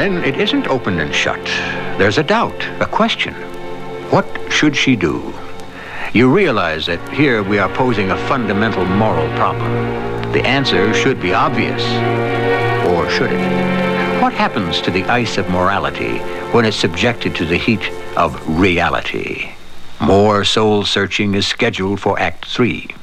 Then it isn't open and shut. There's a doubt, a question. What should she do? You realize that here we are posing a fundamental moral problem. The answer should be obvious. Or should it? What happens to the ice of morality when it's subjected to the heat of reality? More soul-searching is scheduled for Act 3.